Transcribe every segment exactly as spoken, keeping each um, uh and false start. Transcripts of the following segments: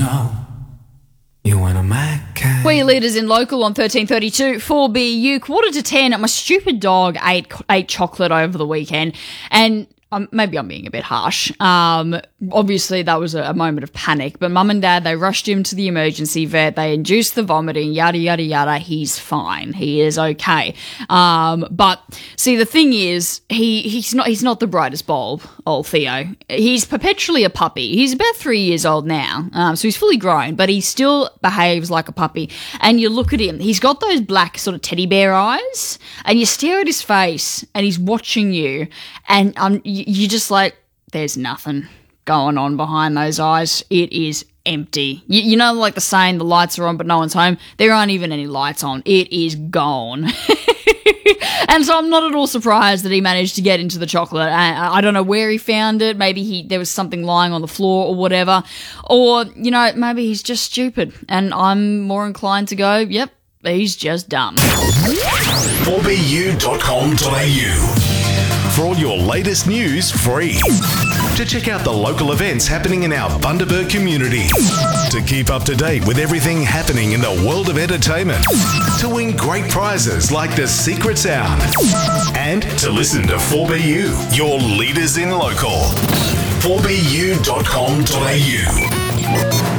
know you want a Mac cake. We leaders in local on thirteen thirty-two, four B U, quarter to ten. My stupid dog ate ate chocolate over the weekend, and um, maybe I'm being a bit harsh. Um, obviously, that was a, a moment of panic, but mum and dad, they rushed him to the emergency vet. They induced the vomiting, yada, yada, yada. He's fine. He is okay. Um, but see, the thing is, he he's not he's not the brightest bulb, old Theo. He's perpetually a puppy. He's about three years old now, um, so he's fully grown, but he still behaves like a puppy. And you look at him, he's got those black sort of teddy bear eyes, and you stare at his face, and he's watching you, and um, you, you're just like, there's nothing going on behind those eyes. It is empty. You, you know, like the saying, the lights are on but no one's home. There aren't even any lights on. It is gone. And so I'm not at all surprised that he managed to get into the chocolate. I, I don't know where he found it. Maybe he there was something lying on the floor or whatever. Or, you know, maybe he's just stupid. And I'm more inclined to go, yep, he's just dumb. four B U dot com dot A U for all your latest news free. To check out the local events happening in our Bundaberg community. To keep up to date with everything happening in the world of entertainment. To win great prizes like the Secret Sound. And to listen to four B U, your leaders in local. four B U dot com dot A U.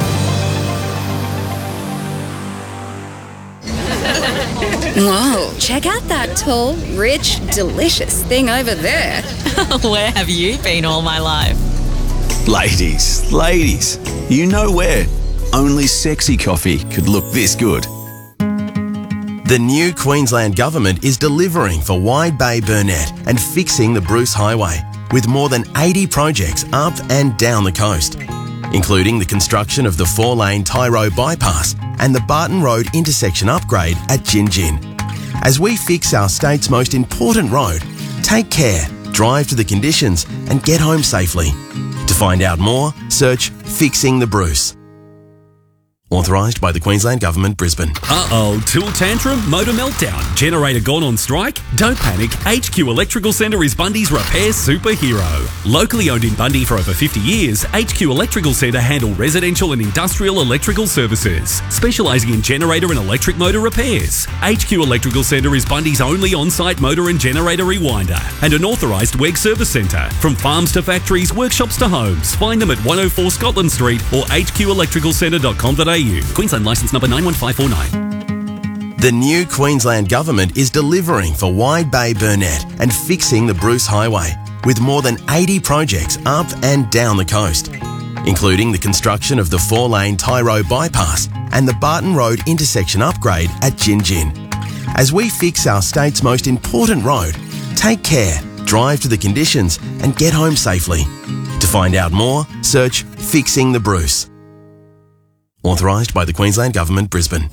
Whoa, check out that tall, rich, delicious thing over there. Where have you been all my life? Ladies, ladies, you know where. Only sexy coffee could look this good. The new Queensland Government is delivering for Wide Bay Burnett and fixing the Bruce Highway with more than eighty projects up and down the coast, including the construction of the four-lane Tyro bypass and the Barton Road intersection upgrade at Gin Gin. As we fix our state's most important road, take care, drive to the conditions and get home safely. To find out more, search Fixing the Bruce. Authorised by the Queensland Government, Brisbane. Uh-oh, tool tantrum, motor meltdown, generator gone on strike? Don't panic, H Q Electrical Centre is Bundy's repair superhero. Locally owned in Bundy for over fifty years, H Q Electrical Centre handle residential and industrial electrical services, specialising in generator and electric motor repairs. H Q Electrical Centre is Bundy's only on-site motor and generator rewinder and an authorised W E G service centre. From farms to factories, workshops to homes, find them at one oh four Scotland Street or h q electrical centre dot com dot a u. Queensland licence number nine one five four nine. The new Queensland Government is delivering for Wide Bay Burnett and fixing the Bruce Highway with more than eighty projects up and down the coast, including the construction of the four-lane Tyro bypass and the Barton Road intersection upgrade at Gin Gin. As we fix our state's most important road, take care, drive to the conditions and get home safely. To find out more, search Fixing the Bruce. Authorised by the Queensland Government, Brisbane.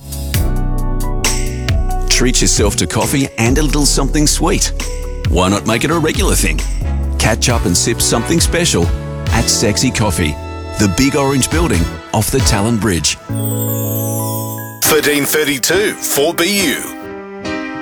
Treat yourself to coffee and a little something sweet. Why not make it a regular thing? Catch up and sip something special at Sexy Coffee, the big orange building off the Talon Bridge. thirteen thirty-two, four B U.